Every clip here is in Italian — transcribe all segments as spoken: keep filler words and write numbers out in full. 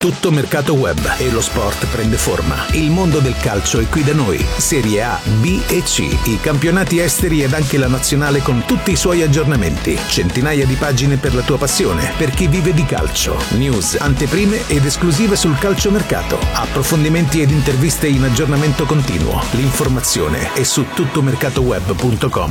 Tutto Mercato Web e lo sport prende forma. Il mondo del calcio è qui da noi. Serie A, B e C, i campionati esteri ed anche la nazionale con tutti i suoi aggiornamenti. Centinaia di pagine per la tua passione, per chi vive di calcio. News, anteprime ed esclusive sul calciomercato. Approfondimenti ed interviste in aggiornamento continuo. L'informazione è su tuttomercatoweb punto com.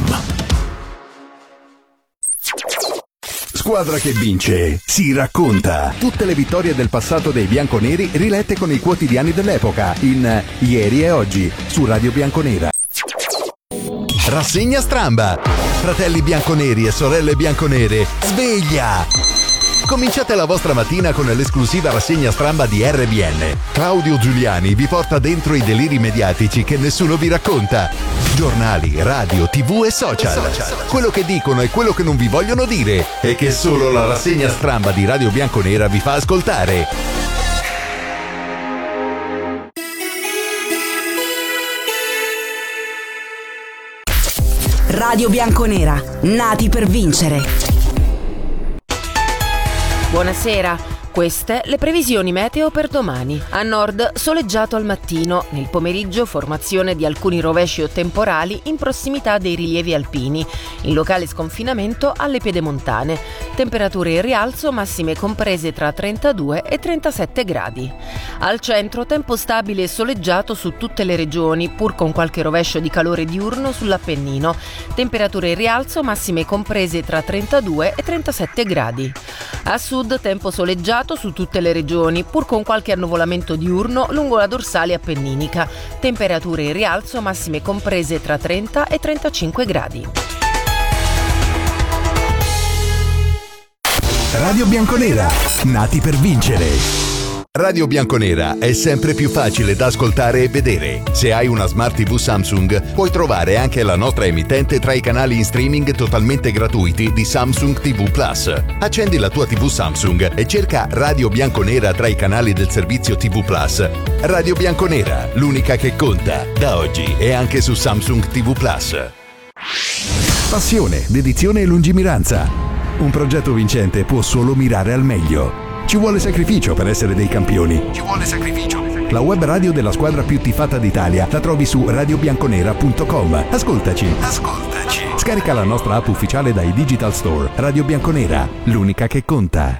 Squadra che vince si racconta. Tutte le vittorie del passato dei bianconeri rilette con i quotidiani dell'epoca in Ieri e Oggi su Radio Bianconera. Rassegna Stramba. Fratelli bianconeri e sorelle bianconere, sveglia! Cominciate la vostra mattina con l'esclusiva rassegna stramba di R B N. Claudio Giuliani vi porta dentro i deliri mediatici che nessuno vi racconta. Giornali, radio, tv e social. Quello che dicono e quello che non vi vogliono dire e che solo la rassegna stramba di Radio Bianconera vi fa ascoltare. Radio Bianconera, nati per vincere. Buonasera, queste le previsioni meteo per domani. A nord soleggiato al mattino, nel pomeriggio formazione di alcuni rovesci o temporali in prossimità dei rilievi alpini, in locale sconfinamento alle pedemontane. Temperature in rialzo massime comprese tra trentadue e trentasette gradi. Al centro tempo stabile e soleggiato su tutte le regioni, pur con qualche rovescio di calore diurno sull'Appennino. Temperature in rialzo massime comprese tra trentadue e trentasette gradi. A sud tempo soleggiato su tutte le regioni, pur con qualche annuvolamento diurno lungo la dorsale appenninica. Temperature in rialzo massime comprese tra trenta e trentacinque gradi. Radio Bianconera, nati per vincere. Radio Bianconera è sempre più facile da ascoltare e vedere. Se hai una Smart tivù Samsung, puoi trovare anche la nostra emittente tra i canali in streaming totalmente gratuiti di Samsung tivù Plus. Accendi la tua tivù Samsung e cerca Radio Bianconera tra i canali del servizio tivù Plus. Radio Bianconera, l'unica che conta, da oggi e anche su Samsung tivù Plus. Passione, dedizione e lungimiranza. Un progetto vincente può solo mirare al meglio. Ci vuole sacrificio per essere dei campioni. Ci vuole sacrificio. La web radio della squadra più tifata d'Italia la trovi su radio bianconera punto com. Ascoltaci. Ascoltaci. Scarica la nostra app ufficiale dai Digital Store. Radio Bianconera, l'unica che conta.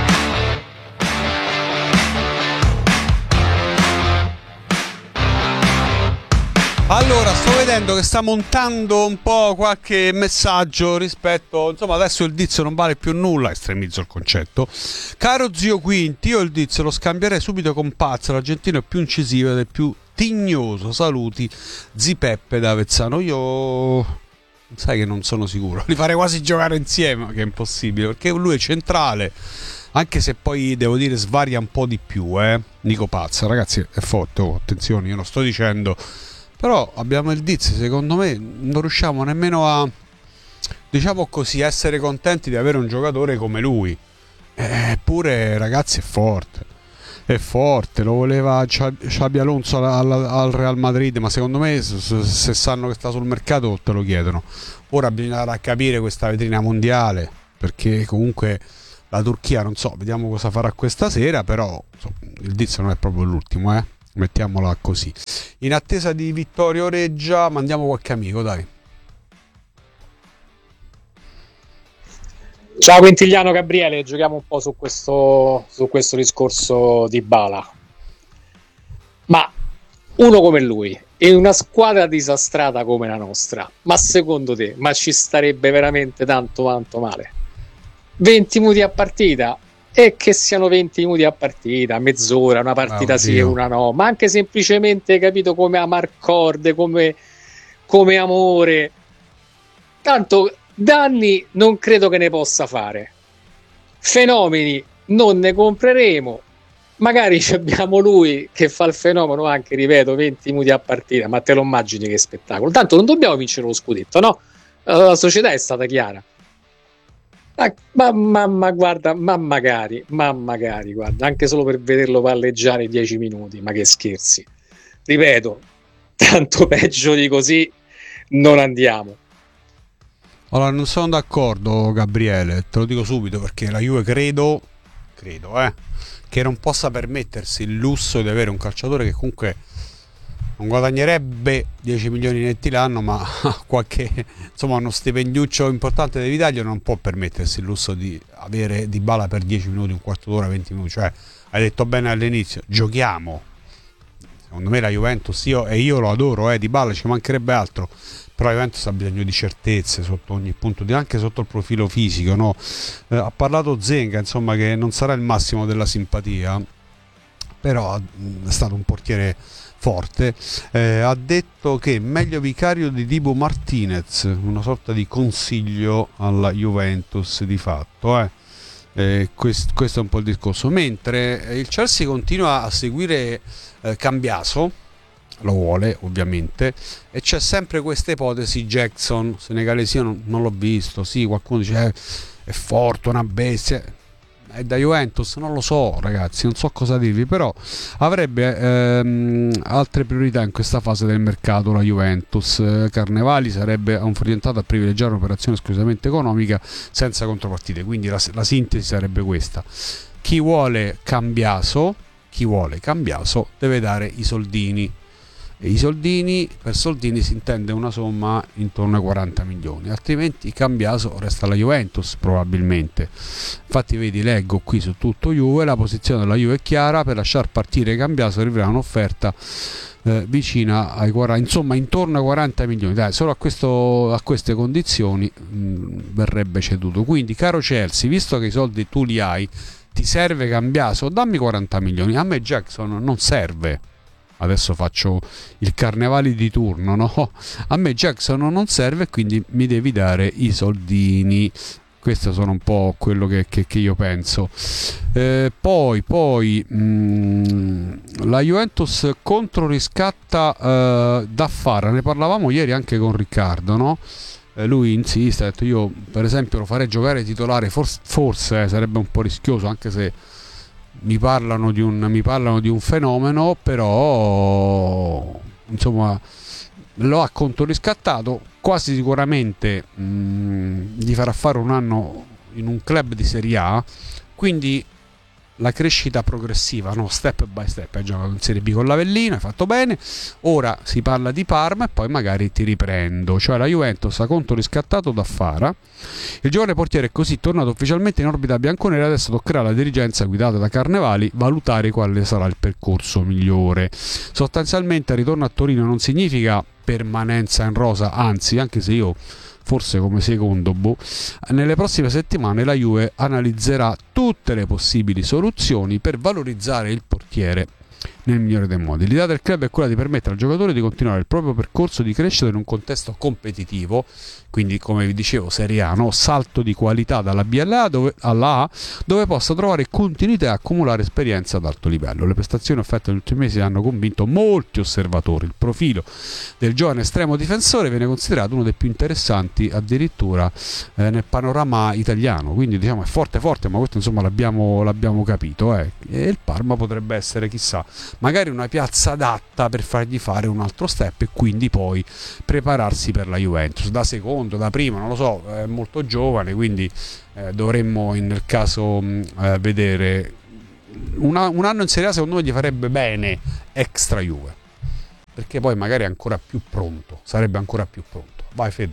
Allora, sto vedendo che sta montando un po' qualche messaggio rispetto, insomma, adesso il Diz non vale più nulla, estremizzo il concetto. Caro zio Quinti, io il Diz lo scambierei subito con Pazzo, l'argentino è più incisivo ed è più tignoso. Saluti, zi Peppe da Avezzano. Io sai che non sono sicuro, li farei quasi giocare insieme, che è impossibile, perché lui è centrale, anche se poi devo dire svaria un po' di più, eh. Nico Pazza, ragazzi, è forte, oh, attenzione, io non sto dicendo. Però abbiamo il Diz, secondo me non riusciamo nemmeno a, diciamo così, essere contenti di avere un giocatore come lui. Eppure, ragazzi, è forte. È forte, lo voleva Xabi Alonso al, al Real Madrid, ma secondo me se sanno che sta sul mercato te lo chiedono. Ora bisognerà capire questa vetrina mondiale, perché comunque la Turchia, non so, vediamo cosa farà questa sera, però insomma, il Diz non è proprio l'ultimo, eh. Mettiamola così. In attesa di Vittorio Reggia mandiamo qualche amico, dai. Ciao Quintigliano Gabriele, giochiamo un po' su questo, su questo discorso di Bala. Ma uno come lui, in una squadra disastrata come la nostra, ma secondo te, ma ci starebbe veramente tanto tanto male? venti minuti a partita? E che siano venti minuti a partita, mezz'ora, una partita oh, sì e una no, ma anche semplicemente, capito, come amarcorde, come, come amore. Tanto danni non credo che ne possa fare. Fenomeni non ne compreremo. Magari abbiamo lui che fa il fenomeno anche, ripeto, venti minuti a partita, ma te lo immagini che spettacolo. Tanto non dobbiamo vincere lo scudetto, no? La società è stata chiara. Ma, ma, ma guarda, ma magari, ma magari, guarda, anche solo per vederlo palleggiare dieci minuti, ma che scherzi. Ripeto, tanto peggio di così non andiamo. Allora, non sono d'accordo, Gabriele, te lo dico subito, perché la Juve credo credo, eh, che non possa permettersi il lusso di avere un calciatore che comunque non guadagnerebbe dieci milioni netti l'anno, ma qualche, insomma, uno stipendiuccio importante devi dargli, non può permettersi il lusso di avere Dybala per dieci minuti, un quarto d'ora, venti minuti. Cioè, hai detto bene all'inizio, giochiamo. Secondo me la Juventus, io e io lo adoro, eh, Dybala, ci mancherebbe altro, però la Juventus ha bisogno di certezze sotto ogni punto di, anche sotto il profilo fisico, no? Eh, ha parlato Zenga, insomma, che non sarà il massimo della simpatia, però è stato un portiere forte. Eh, ha detto che meglio Vicario di Dibu Martinez, una sorta di consiglio alla Juventus di fatto, eh. Eh, quest, questo è un po' il discorso, mentre il Chelsea continua a seguire eh, Cambiaso, lo vuole ovviamente, e c'è sempre questa ipotesi Jackson senegalese. Io non, non l'ho visto, sì, qualcuno dice eh, è forte, una bestia, è da Juventus, non lo so ragazzi, non so cosa dirvi, però avrebbe ehm, altre priorità in questa fase del mercato la Juventus. eh, Carnevali sarebbe orientato a privilegiare un'operazione esclusivamente economica senza contropartite, quindi la, la sintesi sarebbe questa: chi vuole Cambiaso chi vuole Cambiaso deve dare i soldini, e i soldini, per soldini si intende una somma intorno ai quaranta milioni, altrimenti Cambiaso resta alla Juventus probabilmente. Infatti vedi, leggo qui su tutto Juve, la posizione della Juve è chiara: per lasciar partire Cambiaso arriverà un'offerta eh, vicina ai quaranta, insomma intorno ai quaranta milioni. Dai, solo a, questo, a queste condizioni mh, verrebbe ceduto. Quindi caro Chelsea, visto che i soldi tu li hai, ti serve Cambiaso, dammi quaranta milioni. A me Jackson non serve. Adesso faccio il Carnevali di turno, no? A me Jackson non serve, quindi mi devi dare i soldini. Questo sono un po' quello che, che, che io penso. Eh, poi poi mh, la Juventus controriscatta eh, Daffara, ne parlavamo ieri anche con Riccardo, no? Eh, lui insiste, ha detto io per esempio lo farei giocare titolare, forse, forse eh, sarebbe un po' rischioso, anche se mi parlano di un mi parlano di un fenomeno, però insomma lo ha controriscattato. Quasi sicuramente mh, gli farà fare un anno in un club di Serie A, quindi la crescita progressiva, no? Step by step. Hai giocato in Serie B con l'Avellino, hai fatto bene, ora si parla di Parma e poi magari ti riprendo. Cioè la Juventus ha controriscattato Daffara, il giovane portiere è così tornato ufficialmente in orbita bianconera. Adesso toccherà alla dirigenza guidata da Carnevali valutare quale sarà il percorso migliore. Sostanzialmente il ritorno a Torino non significa permanenza in rosa, anzi, anche se io forse come secondo, boh, nelle prossime settimane la Juve analizzerà tutte le possibili soluzioni per valorizzare il portiere nel migliore dei modi. L'idea del club è quella di permettere al giocatore di continuare il proprio percorso di crescita in un contesto competitivo, quindi come vi dicevo Serie A, no? Salto di qualità dalla B alla A dove, alla A, dove possa trovare continuità e accumulare esperienza ad alto livello. Le prestazioni offerte negli ultimi mesi hanno convinto molti osservatori. Il profilo del giovane estremo difensore viene considerato uno dei più interessanti addirittura eh, nel panorama italiano, quindi diciamo è forte forte, ma questo insomma l'abbiamo, l'abbiamo capito, eh. E il Parma potrebbe essere, chissà, magari una piazza adatta per fargli fare un altro step e quindi poi prepararsi per la Juventus da secondo, da primo, non lo so, è molto giovane, quindi eh, dovremmo nel caso mh, eh, vedere una, un anno in Serie A. Secondo me gli farebbe bene extra Juve, perché poi magari è ancora più pronto, sarebbe ancora più pronto. Vai Fede.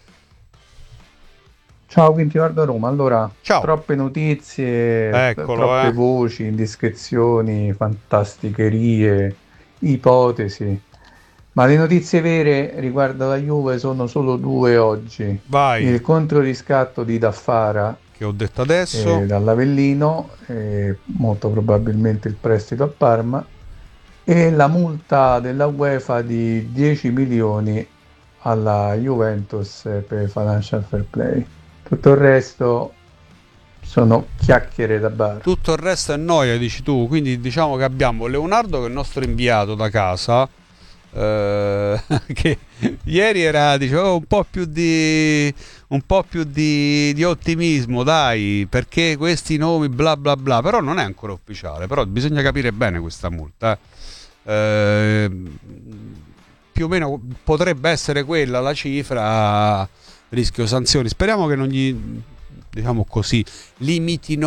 Ciao, Quinti Guarda Roma. Allora, Ciao. troppe notizie, Eccolo, troppe eh. voci, indiscrezioni, fantasticherie, ipotesi. Ma le notizie vere riguardo la Juve sono solo due oggi. Vai. Il controriscatto di Daffara Che ho detto adesso. eh, dall'Avellino, eh, molto probabilmente il prestito a Parma, e la multa della UEFA di dieci milioni alla Juventus eh, per Financial Fair Play. Tutto il resto sono chiacchiere da bar. Tutto il resto è noia, dici tu. Quindi diciamo che abbiamo Leonardo, che è il nostro inviato da casa, eh, che ieri era, dicevo, un po' più di un po' più di, di ottimismo, dai, perché questi nomi bla bla bla, però non è ancora ufficiale, però bisogna capire bene questa multa. Eh, più o meno potrebbe essere quella la cifra, rischio sanzioni. Speriamo che non gli, diciamo così, limitino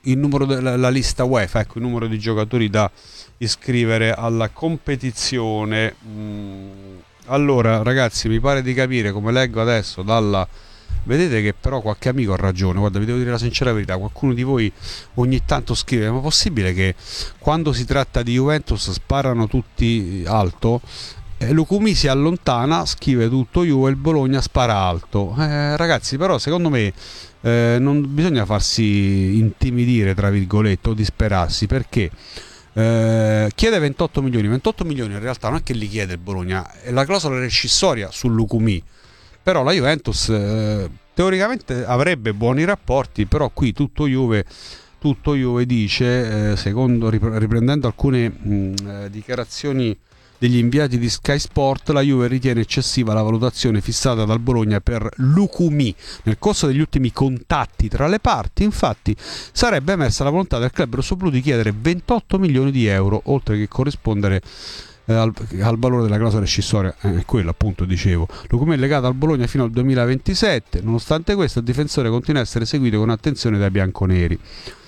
il numero della la lista UEFA, ecco, il numero di giocatori da iscrivere alla competizione. Mm. Allora ragazzi, mi pare di capire, come leggo adesso dalla... Vedete che però qualche amico ha ragione, guarda, vi devo dire la sincera verità, qualcuno di voi ogni tanto scrive: ma è possibile che quando si tratta di Juventus sparano tutti alto? Eh, Lucumi si allontana, scrive tutto Juve, il Bologna spara alto. Eh, ragazzi, però secondo me eh, non bisogna farsi intimidire, tra virgolette, o disperarsi, perché eh, chiede ventotto milioni. ventotto milioni in realtà non è che li chiede il Bologna, è la clausola rescissoria su Lucumi. Però la Juventus eh, teoricamente avrebbe buoni rapporti, però qui tutto Juve, tutto Juve dice, eh, secondo riprendendo alcune mh, eh, dichiarazioni degli inviati di Sky Sport, la Juve ritiene eccessiva la valutazione fissata dal Bologna per Lucumi. Nel corso degli ultimi contatti tra le parti, infatti, sarebbe emersa la volontà del club rossoblu di chiedere ventotto milioni di euro, oltre che corrispondere eh, al, al valore della clausola rescissoria. È eh, quello appunto dicevo. Lucumi è legato al Bologna fino al duemilaventisette. Nonostante questo, il difensore continua a essere seguito con attenzione dai bianconeri.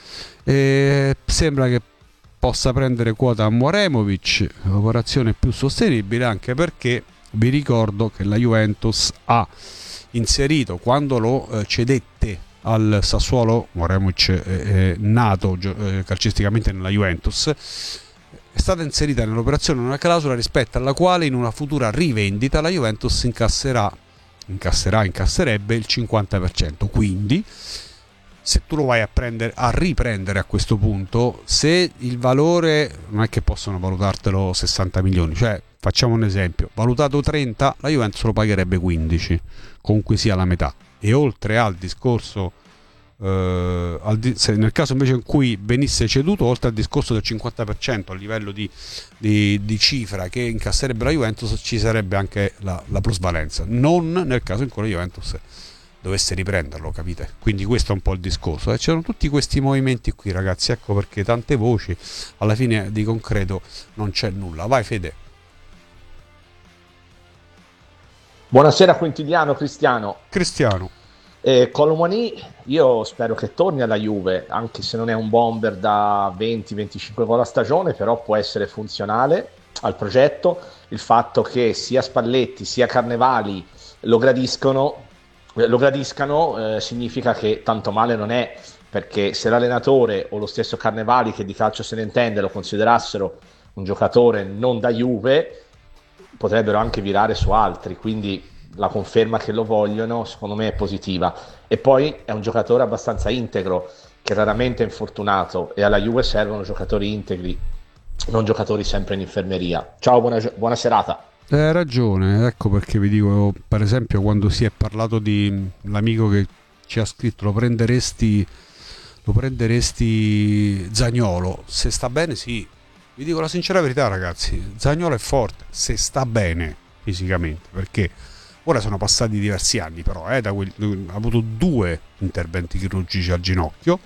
E sembra che possa prendere quota a Mouremovic, operazione più sostenibile, anche perché vi ricordo che la Juventus ha inserito, quando lo eh, cedette al Sassuolo, Mouremovic è, è nato eh, calcisticamente nella Juventus, è stata inserita nell'operazione una clausola rispetto alla quale in una futura rivendita la Juventus incasserà, incasserà, incasserebbe il cinquanta per cento, quindi se tu lo vai a, prendere, a riprendere a questo punto, se il valore non è che possono valutartelo sessanta milioni, cioè facciamo un esempio, valutato trenta, la Juventus lo pagherebbe quindici, comunque sia la metà. E oltre al discorso eh, al di- se nel caso invece in cui venisse ceduto, oltre al discorso del cinquanta per cento a livello di, di, di cifra che incasserebbe la Juventus, ci sarebbe anche la, la plusvalenza, non nel caso in cui la Juventus dovesse riprenderlo, capite? Quindi questo è un po' il discorso. E c'erano tutti questi movimenti qui, ragazzi, ecco perché tante voci, alla fine di concreto non c'è nulla. Vai Fede. Buonasera Quintiliano, Cristiano. Cristiano. Eh, Colomani, io spero che torni alla Juve, anche se non è un bomber da venti venticinque gol a stagione, però può essere funzionale al progetto. Il fatto che sia Spalletti sia Carnevali lo gradiscono lo gradiscano eh, significa che tanto male non è, perché se l'allenatore o lo stesso Carnevali, che di calcio se ne intende, lo considerassero un giocatore non da Juve, potrebbero anche virare su altri, quindi la conferma che lo vogliono secondo me è positiva. E poi è un giocatore abbastanza integro, che raramente è infortunato, e alla Juve servono giocatori integri, non giocatori sempre in infermeria. Ciao, buona, buona serata. Hai ragione, ecco perché vi dico, per esempio, quando si è parlato di l'amico che ci ha scritto, lo prenderesti lo prenderesti Zaniolo, se sta bene sì, vi dico la sincera verità ragazzi, Zaniolo è forte se sta bene fisicamente, perché ora sono passati diversi anni però, eh, da quel, ha avuto due interventi chirurgici al ginocchio,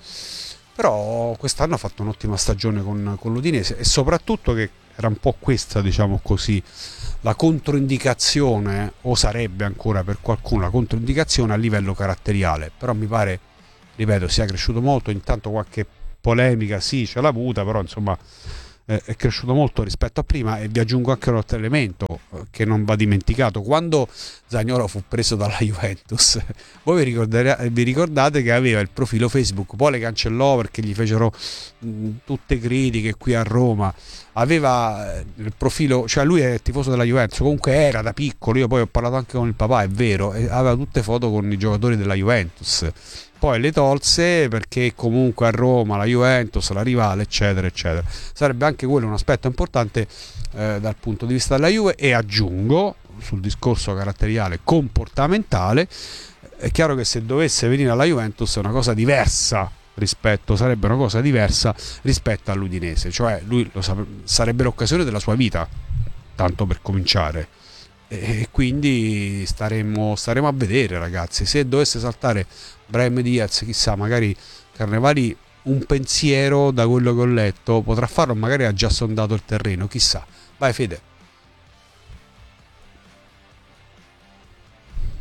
però quest'anno ha fatto un'ottima stagione con, con l'Udinese, e soprattutto che era un po' questa, diciamo così, la controindicazione, o sarebbe ancora per qualcuno la controindicazione a livello caratteriale, però mi pare, ripeto, sia cresciuto molto. Intanto qualche polemica sì ce l'ha avuta, però insomma eh, è cresciuto molto rispetto a prima. E vi aggiungo anche un altro elemento eh, che non va dimenticato: quando Zaniolo fu preso dalla Juventus, voi vi ricordate, vi ricordate che aveva il profilo Facebook, poi le cancellò perché gli fecero mh, tutte critiche qui a Roma. Aveva il profilo, cioè lui è tifoso della Juventus, comunque era da piccolo, io poi ho parlato anche con il papà, è vero, e aveva tutte foto con i giocatori della Juventus, poi le tolse perché comunque a Roma la Juventus, la rivale, eccetera eccetera. Sarebbe anche quello un aspetto importante eh, dal punto di vista della Juve. E aggiungo, sul discorso caratteriale comportamentale, è chiaro che se dovesse venire alla Juventus è una cosa diversa rispetto, sarebbe una cosa diversa rispetto all'Udinese, cioè lui lo sa- sarebbe l'occasione della sua vita, tanto per cominciare, e quindi staremo, staremo a vedere ragazzi. Se dovesse saltare Brahim Diaz, chissà, magari Carnevali un pensiero, da quello che ho letto, potrà farlo, magari ha già sondato il terreno, chissà. Vai Fede.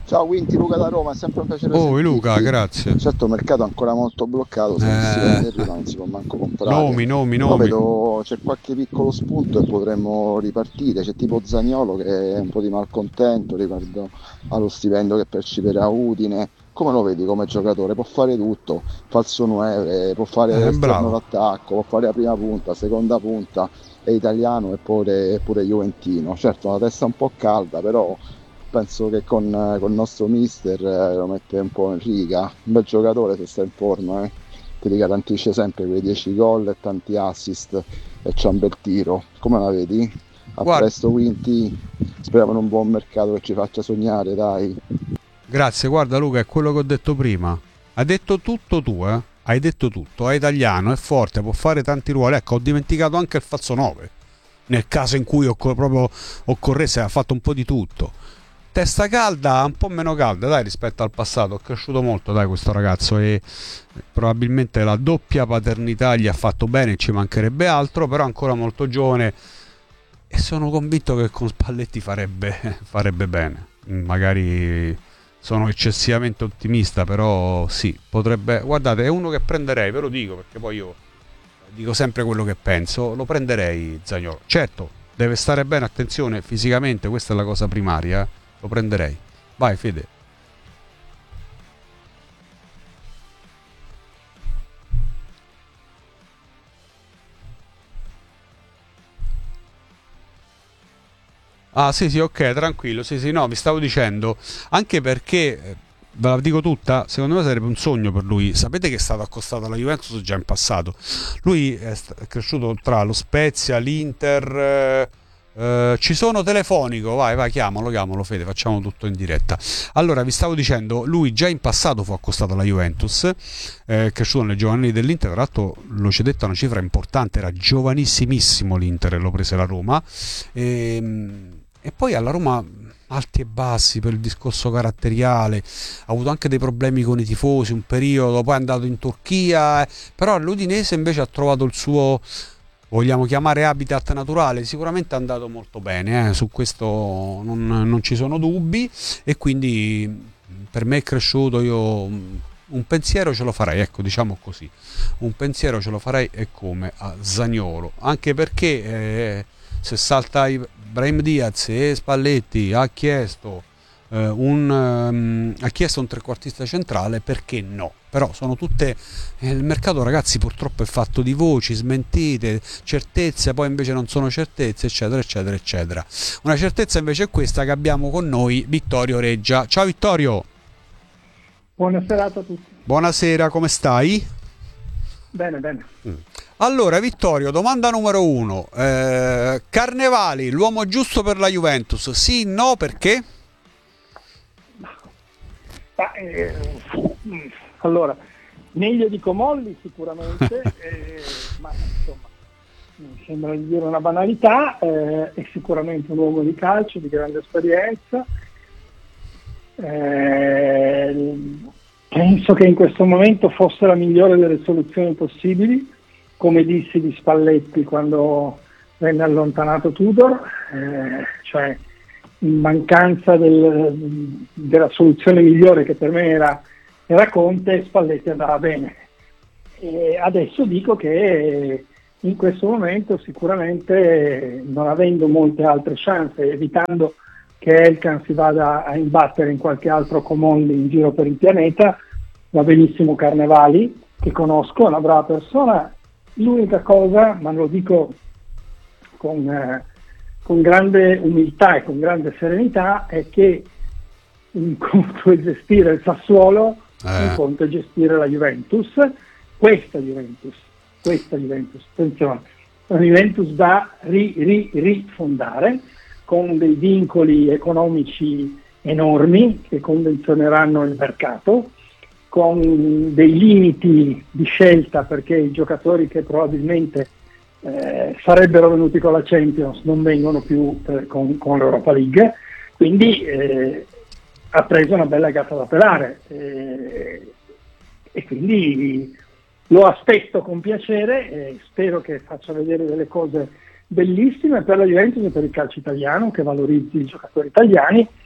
Ciao Quinti, Luca da Roma, è sempre un piacere. Oh sentirti. Luca, grazie. Certo il mercato è ancora molto bloccato, se non si Eh. vende arriva non si può manco comprare. Nomi, nomi, Però nomi. vedo c'è qualche piccolo spunto e potremmo ripartire. C'è tipo Zaniolo che è un po' di malcontento riguardo allo stipendio che perceperà a Udine. Come lo vedi come giocatore? Può fare tutto, falso nove, può fare Eh, esterno bravo. d'attacco, può fare la prima punta, seconda punta, è italiano e pure, e pure juventino. Certo, la testa un po' calda, però penso che con, con il nostro mister eh, lo mette un po' in riga. Un bel giocatore se sta in forma, eh. Ti garantisce sempre quei dieci gol e tanti assist e c'ha un bel tiro. Come la vedi? A Guarda. presto Quinti, speriamo in un buon mercato che ci faccia sognare, dai. Grazie, guarda Luca, è quello che ho detto prima. Hai detto tutto tu, eh? Hai detto tutto, è italiano, è forte, può fare tanti ruoli. Ecco, ho dimenticato anche il falso nove. Nel caso in cui occo- proprio occorresse, ha fatto un po' di tutto. Testa calda, un po' meno calda, dai, rispetto al passato. È cresciuto molto, dai, questo ragazzo, e probabilmente la doppia paternità gli ha fatto bene, ci mancherebbe altro, però ancora molto giovane e sono convinto che con Spalletti farebbe, farebbe bene. Magari sono eccessivamente ottimista, però sì, potrebbe. Guardate, è uno che prenderei, ve lo dico, perché poi io dico sempre quello che penso, lo prenderei Zaniolo. Certo, deve stare bene, attenzione, fisicamente, questa è la cosa primaria, eh. Lo prenderei. Vai Fede. Ah sì sì, ok, tranquillo, sì sì, no, vi stavo dicendo, anche perché, eh, ve la dico tutta, secondo me sarebbe un sogno per lui. Sapete che è stato accostato alla Juventus già in passato. Lui è, st- è cresciuto tra lo Spezia, l'Inter, eh, eh, ci sono Telefonico, vai vai, chiamalo, chiamalo Fede, facciamo tutto in diretta. Allora, vi stavo dicendo, lui già in passato fu accostato alla Juventus, eh, è cresciuto nelle giovanili dell'Inter, tra l'altro lo cedette a una cifra importante, era giovanissimissimo l'Inter e lo prese la Roma. E, e poi alla Roma alti e bassi per il discorso caratteriale, ha avuto anche dei problemi con i tifosi un periodo, poi è andato in Turchia, eh, però all'Udinese invece ha trovato il suo, vogliamo chiamare, habitat naturale. Sicuramente è andato molto bene, eh, su questo non, non ci sono dubbi, e quindi per me è cresciuto. Io un pensiero ce lo farei, ecco, diciamo così, un pensiero ce lo farei, e come a Zaniolo, anche perché eh, se salta Brahim Diaz e Spalletti ha chiesto eh, un um, ha chiesto un trequartista centrale, perché no? Però sono tutte, eh, il mercato, ragazzi, purtroppo è fatto di voci, smentite, certezze, poi invece non sono certezze, eccetera eccetera eccetera. Una certezza invece è questa, che abbiamo con noi Vittorio Reggia. Ciao Vittorio. Buonasera a tutti. Buonasera, come stai? Bene, bene. Mm. Allora Vittorio, domanda numero uno, eh, Carnevali, l'uomo giusto per la Juventus, sì, no, perché? Ma, eh, allora, meglio di Comolli sicuramente, eh, ma insomma, mi sembra di dire una banalità, eh, è sicuramente un uomo di calcio, di grande esperienza, eh, penso che in questo momento fosse la migliore delle soluzioni possibili, come dissi di Spalletti quando venne allontanato Tudor, eh, cioè in mancanza del, della soluzione migliore, che per me era, era Conte, Spalletti andava bene. E adesso dico che in questo momento sicuramente, non avendo molte altre chance, evitando che Elkan si vada a imbattere in qualche altro Comondi in giro per il pianeta, va benissimo Carnevali, che conosco, è una brava persona. L'unica cosa, ma lo dico con, eh, con grande umiltà e con grande serenità, è che un conto è gestire il Sassuolo, eh. un conto è gestire la Juventus, questa Juventus, questa Juventus, attenzione, una Juventus da ri, ri, rifondare, con dei vincoli economici enormi che condizioneranno il mercato, con dei limiti di scelta, perché i giocatori che probabilmente eh, sarebbero venuti con la Champions non vengono più eh, con, con l'Europa League, quindi eh, ha preso una bella gatta da pelare, eh, e quindi lo aspetto con piacere e spero che faccia vedere delle cose bellissime per la Juventus e per il calcio italiano, che valorizzi i giocatori italiani.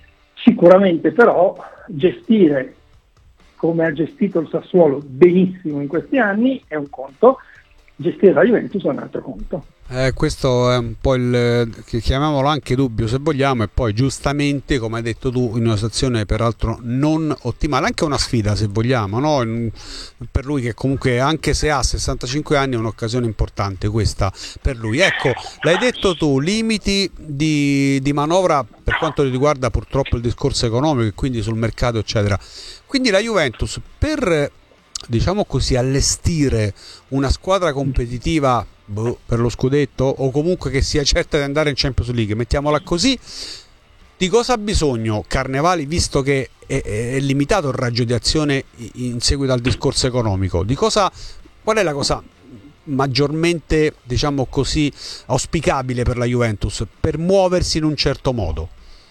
Sicuramente però gestire come ha gestito il Sassuolo benissimo in questi anni è un conto, gestire la Juventus è un altro conto. Eh, questo è un po' il, chiamiamolo anche dubbio se vogliamo, e poi giustamente, come hai detto tu, in una situazione peraltro non ottimale, anche una sfida se vogliamo, no? Per lui che comunque, anche se ha sessantacinque anni, è un'occasione importante questa per lui. Ecco, l'hai detto tu, limiti di, di manovra per quanto riguarda purtroppo il discorso economico e quindi sul mercato eccetera. Quindi la Juventus, per, diciamo così, allestire una squadra competitiva boh, per lo scudetto, o comunque che sia certa di andare in Champions League, mettiamola così, di cosa ha bisogno Carnevali, visto che è, è limitato il raggio di azione in seguito al discorso economico? Di cosa, qual è la cosa maggiormente, diciamo così, auspicabile per la Juventus per muoversi in un certo modo?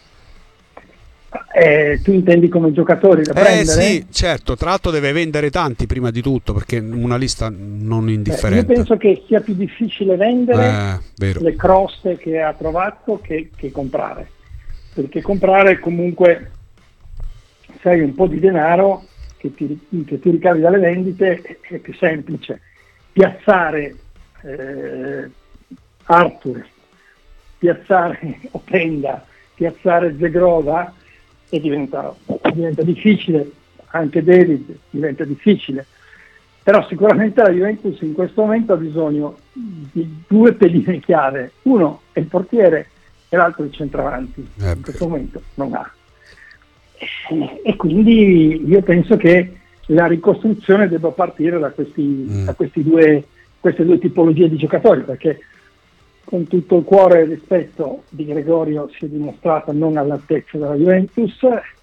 Eh, tu intendi come giocatori da eh prendere? Sì, certo, tra l'altro deve vendere tanti prima di tutto, perché una lista non indifferente. Eh, io penso che sia più difficile vendere eh, vero. le croste che ha trovato che, che comprare, perché comprare comunque sai un po' di denaro che, ti, che tu ricavi dalle vendite è, è più semplice. Piazzare eh, Arthur, piazzare Openda, piazzare Zegrova e diventa, diventa difficile, anche David diventa difficile, però sicuramente la Juventus in questo momento ha bisogno di due pedine chiave, uno è il portiere e l'altro il centravanti, eh in questo momento non ha, e, e quindi io penso che la ricostruzione debba partire da, questi, mm. da questi due, queste due tipologie di giocatori, perché con tutto il cuore e il rispetto di Gregorio si è dimostrato non all'altezza della Juventus.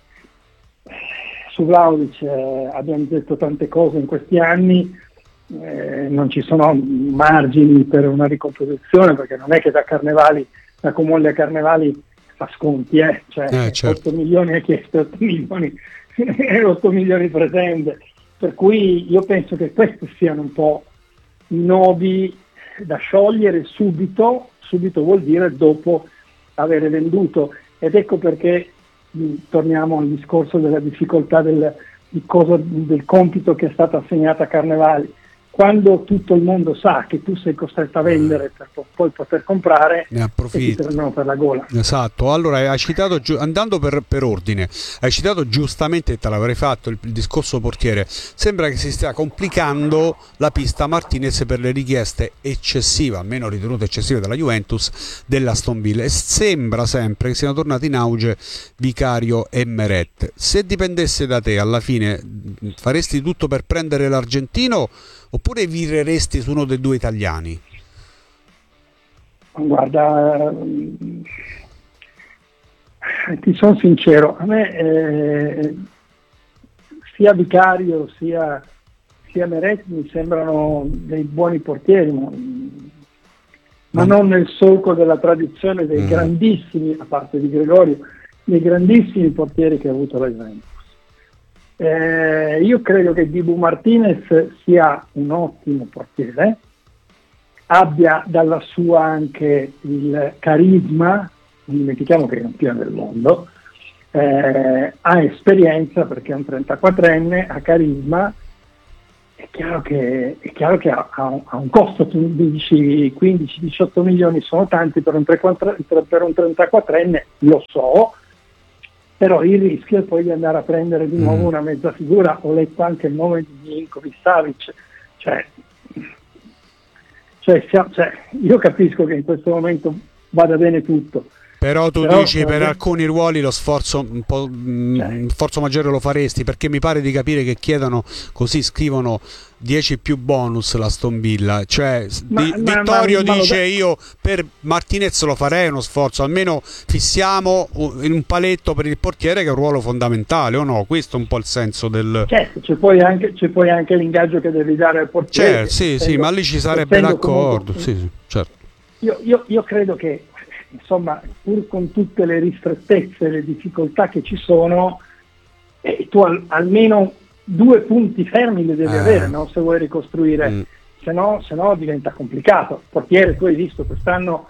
Su Vlahovic eh, abbiamo detto tante cose in questi anni, eh, non ci sono margini per una ricomposizione, perché non è che da Carnevali, da Comolli a Carnevali fa sconti, eh? Cioè eh, certo. otto milioni ha chiesto, otto milioni e otto milioni pretende, per cui io penso che questi siano un po' i nodi da sciogliere subito, subito vuol dire dopo avere venduto, ed ecco perché mh, torniamo al discorso della difficoltà del, di cosa, del compito che è stato assegnato a Carnevali. Quando tutto il mondo sa che tu sei costretto a vendere per po- poi poter comprare, ne approfitti, e ti prendono per la gola. Esatto. Allora hai citato, andando per, per ordine, hai citato giustamente, te l'avrei fatto, il, il discorso portiere. Sembra che si stia complicando la pista Martinez per le richieste eccessive, almeno ritenute eccessive dalla Juventus, dell'Aston Villa, e sembra sempre che siano tornati in auge Vicario e Meret. Se dipendesse da te, alla fine faresti tutto per prendere l'argentino oppure vireresti su uno dei due italiani? Guarda, ti sono sincero, a me eh, sia Vicario sia, sia Meret mi sembrano dei buoni portieri, ma, ma non nel solco della tradizione dei mm. grandissimi, a parte di Gregorio, dei grandissimi portieri che ha avuto la Juventus. Eh, io credo che Dibu Martinez sia un ottimo portiere, abbia dalla sua anche il carisma, non dimentichiamo che è campione del mondo, eh, ha esperienza perché è un trentaquattrenne, ha carisma, è chiaro che, è chiaro che ha, ha, ha un costo, tu dici quindici diciotto milioni sono tanti per un, per un trentaquattrenne, lo so, però il rischio è poi di andare a prendere di nuovo mm. una mezza figura. Ho letto anche il nome di Milinkovic-Savic, cioè, cioè, cioè io capisco che in questo momento vada bene tutto, però tu però, dici per eh, alcuni ruoli lo sforzo un po' cioè. sforzo maggiore lo faresti, perché mi pare di capire che chiedono, così scrivono, dieci più bonus l'Aston Villa, cioè ma, di, ma, Vittorio ma, ma dice io per Martinez lo farei uno sforzo, almeno fissiamo in un paletto per il portiere che è un ruolo fondamentale, o no? Questo è un po' il senso del... Certo, c'è poi anche, c'è poi anche l'ingaggio che devi dare al portiere. Certo, sì, essendo, sì, ma lì ci sarebbe l'accordo, sì, sì, certo. Io, io, io credo che, insomma, pur con tutte le ristrettezze e le difficoltà che ci sono, eh, tu al, almeno due punti fermi li devi eh. avere, no? Se vuoi ricostruire, mm. se no, se no diventa complicato. Il portiere, tu hai visto, quest'anno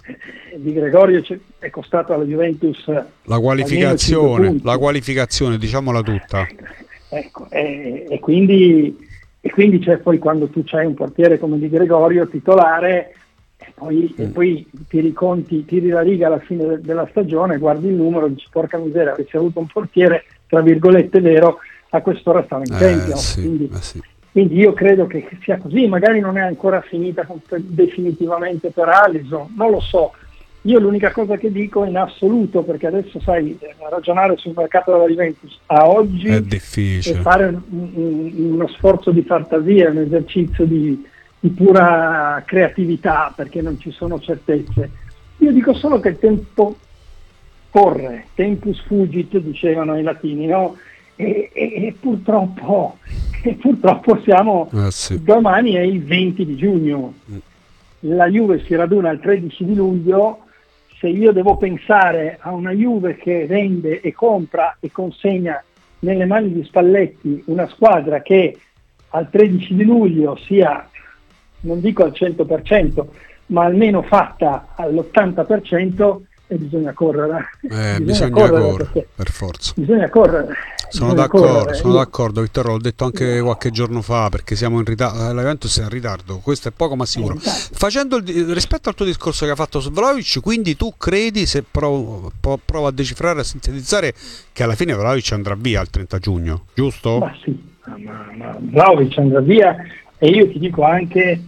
Di Gregorio è costato alla Juventus la qualificazione, la qualificazione, diciamola tutta. Ecco, e, e quindi e quindi c'è poi quando tu c'hai un portiere come Di Gregorio titolare e poi, mm. e poi tiri conti, tiri la riga alla fine de- della stagione, guardi il numero e dici porca miseria, avessi avuto un portiere tra virgolette vero, a quest'ora stava in Champions. Eh, sì, quindi, eh, sì. quindi io credo che sia così, magari non è ancora finita definitivamente per Alisson, non lo so. Io l'unica cosa che dico in assoluto, perché adesso sai, ragionare sul mercato della Juventus a oggi è difficile, e fare un, un, uno sforzo di fantasia, un esercizio di, di pura creatività, perché non ci sono certezze. Io dico solo che il tempo corre, tempus fugit, dicevano i latini, no? E, e, e purtroppo, e purtroppo siamo, eh sì. domani è il venti di giugno, la Juve si raduna il tredici di luglio. Se io devo pensare a una Juve che vende e compra e consegna nelle mani di Spalletti una squadra che al tredici di luglio sia, non dico al cento per cento, ma almeno fatta all'ottanta per cento, e bisogna correre. Eh, bisogna, bisogna correre, correre per forza. Bisogna correre. Sono bisogna d'accordo, correre. sono Io... d'accordo, Vittorio, l'ho detto anche qualche giorno fa, perché siamo in ritardo, la Juventus è in ritardo, questo è poco ma sicuro. Eh, Facendo il, rispetto al tuo discorso che ha fatto su Vlahovic, quindi tu credi, se provo, provo a decifrare, a sintetizzare, che alla fine Vlahovic andrà via il trenta giugno, giusto? Ma sì, ma, ma Vlahovic andrà via, e io ti dico anche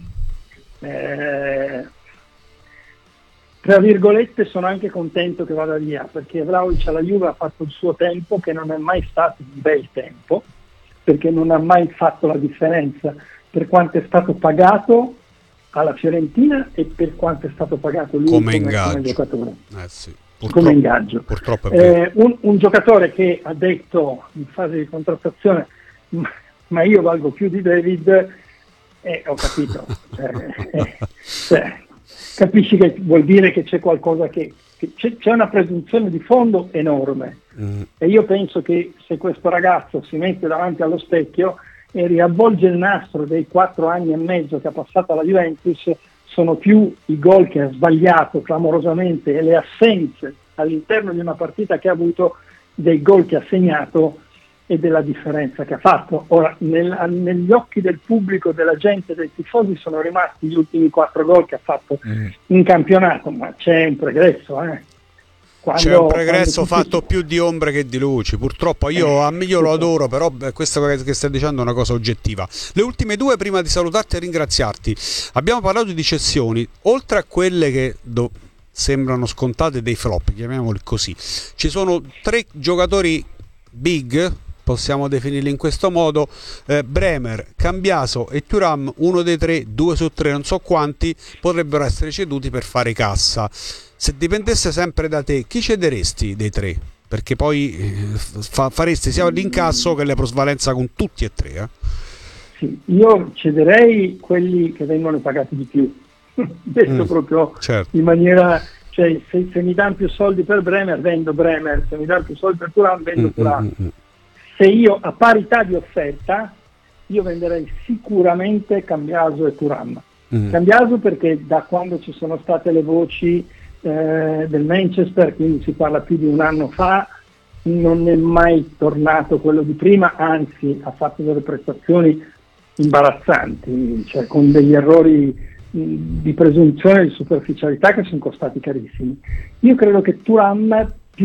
eh, tra virgolette sono anche contento che vada via, perché Vlahovic alla Juve ha fatto il suo tempo, che non è mai stato un bel tempo, perché non ha mai fatto la differenza per quanto è stato pagato alla Fiorentina e per quanto è stato pagato lui come, come, ingaggio. come giocatore. Eh sì. Come ingaggio. Purtroppo è vero. Eh, un, un giocatore che ha detto in fase di contrattazione ma, ma io valgo più di David, eh, ho capito. cioè, eh, cioè, capisci che vuol dire che c'è qualcosa che, che c'è, c'è una presunzione di fondo enorme, mm. e io penso che se questo ragazzo si mette davanti allo specchio e riavvolge il nastro dei quattro anni e mezzo che ha passato alla Juventus, sono più i gol che ha sbagliato clamorosamente e le assenze all'interno di una partita che ha avuto dei gol che ha segnato e della differenza che ha fatto. Ora, nel, negli occhi del pubblico, della gente, dei tifosi sono rimasti gli ultimi quattro gol che ha fatto mm. in campionato, ma c'è un progresso, eh. Quando, c'è un progresso tutti... fatto più di ombre che di luci, purtroppo. Io, a me io lo adoro, però questo che stai dicendo è una cosa oggettiva. Le ultime due, prima di salutarti e ringraziarti, abbiamo parlato di cessioni, oltre a quelle che do... sembrano scontate, dei flop, chiamiamoli così. Ci sono tre giocatori big, possiamo definirli in questo modo, eh, Bremer, Cambiaso e Thuram, uno dei tre, due su tre, non so quanti, potrebbero essere ceduti per fare cassa. Se dipendesse sempre da te, chi cederesti dei tre? Perché poi eh, fa, faresti sia l'incasso che la plusvalenza con tutti e tre. Eh? Sì, io cederei quelli che vengono pagati di più, detto mm, proprio certo. in maniera... Cioè, se, se mi danno più soldi per Bremer, vendo Bremer, se mi danno più soldi per Thuram, vendo mm, Thuram. Mm, mm. Se io, a parità di offerta, io venderei sicuramente Cambiaso e Thuram. Mm. Cambiaso perché da quando ci sono state le voci eh, del Manchester, quindi si parla più di un anno fa, non è mai tornato quello di prima, anzi ha fatto delle prestazioni imbarazzanti, cioè con degli errori di presunzione, di superficialità che sono costati carissimi. Io credo che Thuram